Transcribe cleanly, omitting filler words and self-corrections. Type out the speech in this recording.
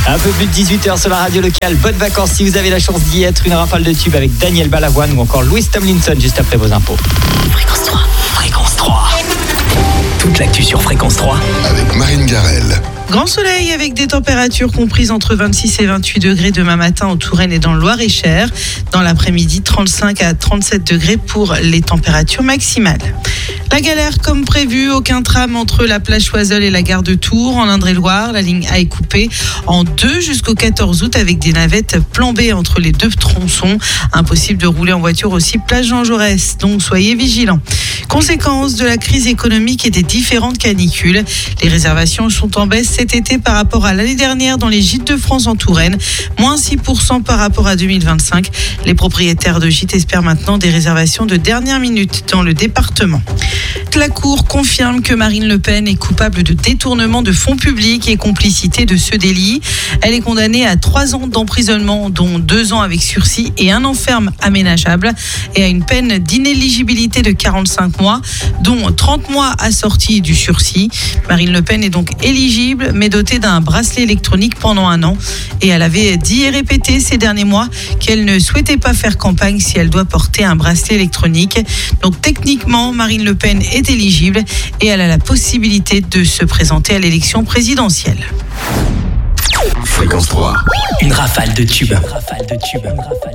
Un peu plus de 18h sur la radio locale. Bonnes vacances si vous avez la chance d'y être. Une rafale de tubes avec Daniel Balavoine ou encore Louis Tomlinson juste après vos infos. Fréquence 3. Fréquence 3. Toute l'actu sur Fréquence 3. Avec Marine Garrel. Grand soleil avec des températures comprises entre 26 et 28 degrés demain matin en Touraine et dans le Loir-et-Cher. Dans l'après-midi, 35 à 37 degrés pour les températures maximales. La galère comme prévu, aucun tram entre la plage Choiseul et la gare de Tours. En Indre-et-Loire, la ligne A est coupée en deux jusqu'au 14 août avec des navettes plan B entre les deux tronçons. Impossible de rouler en voiture aussi plage Jean Jaurès, donc soyez vigilants. Conséquence de la crise économique et des différentes canicules. Les réservations sont en baisse cet été par rapport à l'année dernière dans les gîtes de France en Touraine, moins 6% par rapport à 2025. Les propriétaires de gîtes espèrent maintenant des réservations de dernière minute dans le département. La Cour confirme que Marine Le Pen est coupable de détournement de fonds publics et complicité de ce délit. Elle est condamnée à 3 ans d'emprisonnement, dont 2 ans avec sursis et 1 an ferme aménageable, et à une peine d'inéligibilité de 45 mois, dont 30 mois assortis du sursis. Marine Le Pen est donc éligible, mais dotée d'un bracelet électronique pendant 1 an. Et elle avait dit et répété ces derniers mois qu'elle ne souhaitait pas faire campagne si elle doit porter un bracelet électronique. Donc techniquement, Marine Le Pen est éligible et elle a la possibilité de se présenter à l'élection présidentielle. Fréquence 3. Une rafale de tubes.